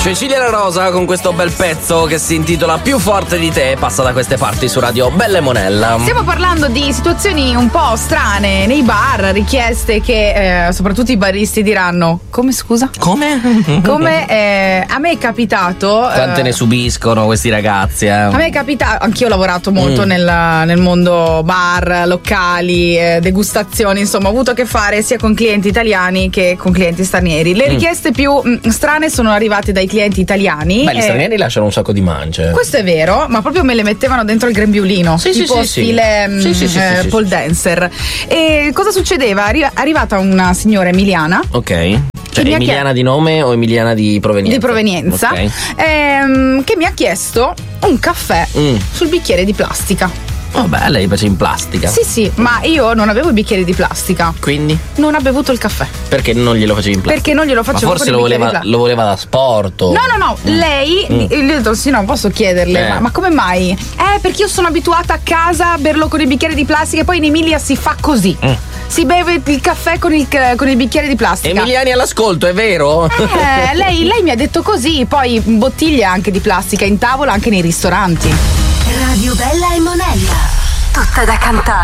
Cecilia La Rosa con questo bel pezzo che si intitola Più forte di te, passa da queste parti su Radio Bella e Monella. Stiamo parlando di situazioni un po' strane nei bar, richieste che soprattutto i baristi diranno: come, scusa? Come? Come a me è capitato. Quante ne subiscono questi ragazzi? A me è capitato, anch'io ho lavorato molto nel mondo bar, locali, degustazioni, insomma ho avuto a che fare sia con clienti italiani che con clienti stranieri. Le richieste più strane sono arrivate dai clienti italiani. Beh, gli stranieri lasciano un sacco di mance. Questo è vero, ma proprio me le mettevano dentro il grembiulino, sì, tipo sì, stile pole dancer. E cosa succedeva? È arrivata una signora emiliana. Ok. Cioè emiliana di nome o emiliana di provenienza? Di provenienza, okay. Che mi ha chiesto un caffè sul bicchiere di plastica. Vabbè, lei piace in plastica. Sì, ma io non avevo i bicchieri di plastica. Quindi? Non ho bevuto il caffè. Perché non glielo facevi in plastica? Perché non glielo facevo. Ma forse lo voleva da sport. No. Lei, gli ho detto sì, no, posso chiederle, ma come mai? Perché io sono abituata a casa a berlo con i bicchieri di plastica e poi in Emilia si fa così. Si beve il caffè con il bicchiere di plastica. Emiliani all'ascolto, è vero? Lei mi ha detto così, poi bottiglie anche di plastica in tavola anche nei ristoranti. Radio Bella e Monella, tutta da cantare.